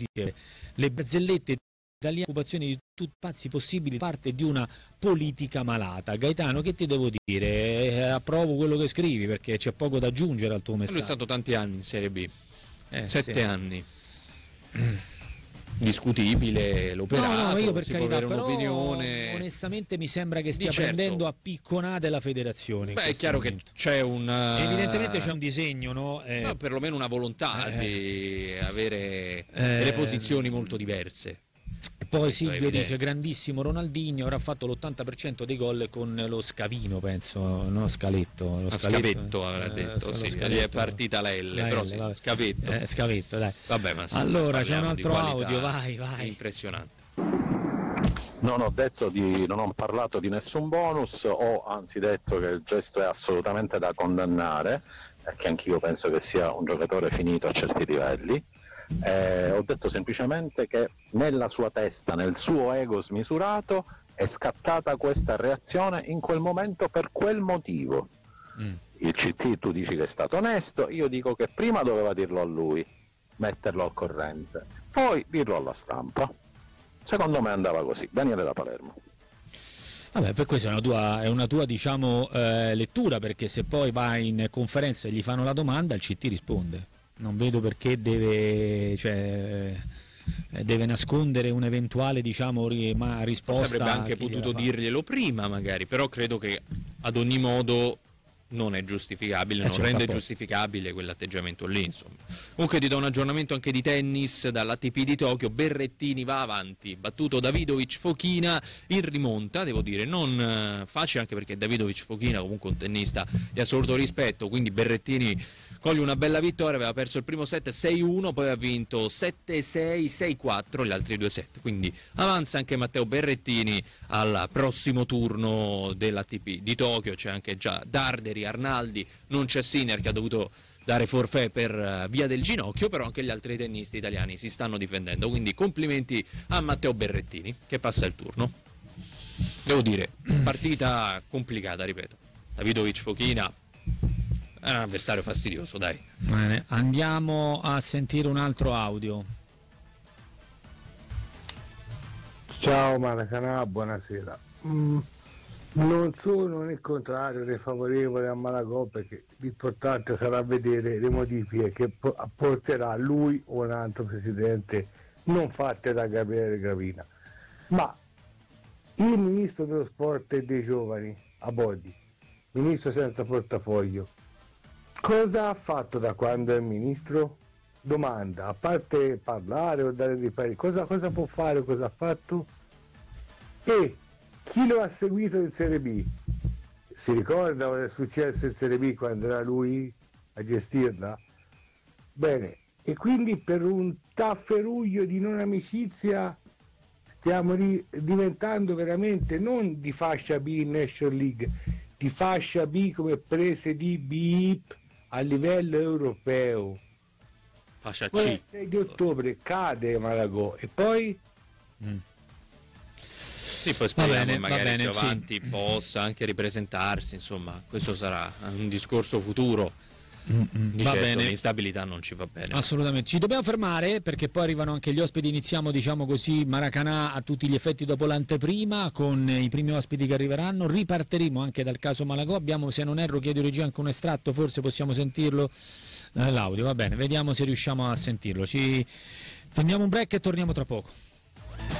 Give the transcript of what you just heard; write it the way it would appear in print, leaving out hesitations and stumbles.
dice le barzellette italiane, occupazioni di tutti i pazzi possibili, parte di una politica malata. Gaetano, che ti devo dire? Approvo quello che scrivi, perché c'è poco da aggiungere al tuo messaggio. Lui è stato tanti anni in Serie B, 7 sì. anni. Discutibile l'operato, no, io per si carità, può avere però un'opinione. onestamente mi sembra che stia certo. prendendo a picconate la federazione. Beh, è chiaro momento. che c'è un evidentemente c'è un disegno, no? No, perlomeno una volontà di avere delle posizioni molto diverse. E poi Questo Silvio dice grandissimo Ronaldinho, avrà fatto l'80% dei gol con lo scavino, penso, no, scaletto, lo scavetto avrà detto, sì, gli è partita la L, però sì, scavetto. Scavetto, dai. Vabbè, ma allora c'è un altro audio, vai. Impressionante. Non ho parlato di nessun bonus, ho anzi detto che il gesto è assolutamente da condannare, perché anch'io penso che sia un giocatore finito a certi livelli. Ho detto semplicemente che nella sua testa, nel suo ego smisurato, è scattata questa reazione in quel momento per quel motivo. Il CT tu dici che è stato onesto, io dico che prima doveva dirlo a lui, metterlo al corrente, poi dirlo alla stampa. Secondo me andava così. Daniele da Palermo. Vabbè, per questo è una tua diciamo lettura, perché se poi va in conferenza e gli fanno la domanda, il CT risponde. Non vedo perché deve nascondere un'eventuale diciamo risposta. Forse avrebbe anche potuto dirglielo prima magari, però credo che ad ogni modo non è giustificabile, non rende giustificabile quell'atteggiamento lì, insomma. Comunque ti do un aggiornamento anche di tennis dall'ATP di Tokyo. Berrettini va avanti, battuto Davidovic Fokina in rimonta, devo dire non facile, anche perché Davidovic Fokina comunque un tennista di assoluto rispetto, quindi Berrettini coglie una bella vittoria, aveva perso il primo set 6-1, poi ha vinto 7-6, 6-4 gli altri due set, quindi avanza anche Matteo Berrettini al prossimo turno dell'ATP di Tokyo. C'è anche già Darderi, Arnaldi, non c'è Sinner che ha dovuto dare forfait per via del ginocchio, però anche gli altri tennisti italiani si stanno difendendo, quindi complimenti a Matteo Berrettini che passa il turno. Devo dire, partita complicata, ripeto. Davidovic Fokina è un avversario fastidioso, dai. Bene, andiamo a sentire un altro audio. Ciao Maracanã, buonasera. Non sono né contrario né favorevole a Malagò, perché l'importante sarà vedere le modifiche che apporterà lui o un altro presidente, non fatte da Gabriele Gravina. Ma il ministro dello sport e dei giovani, Abodi, ministro senza portafoglio, cosa ha fatto da quando è ministro? Domanda, a parte parlare o dare dei pareri, cosa può fare, cosa ha fatto? E chi lo ha seguito in Serie B? Si ricorda cosa è successo in Serie B quando era lui a gestirla? Bene, e quindi per un tafferuglio di non amicizia stiamo diventando veramente non di fascia B in National League, di fascia B come prese di BIP a livello europeo. Fascia Poi C. il 6 di ottobre cade Malagò e poi sì, poi speriamo magari più sì, avanti possa anche ripresentarsi, insomma, questo sarà un discorso futuro. Di va certo, bene, l'instabilità non ci va bene. Assolutamente, ci dobbiamo fermare perché poi arrivano anche gli ospiti. Iniziamo diciamo così Maracanã a tutti gli effetti dopo l'anteprima con i primi ospiti che arriveranno. Ripartiremo anche dal caso Malagò. Abbiamo, se non erro, chiedo regia anche un estratto, forse possiamo sentirlo, l'audio, va bene, vediamo se riusciamo a sentirlo. Prendiamo un break e torniamo tra poco.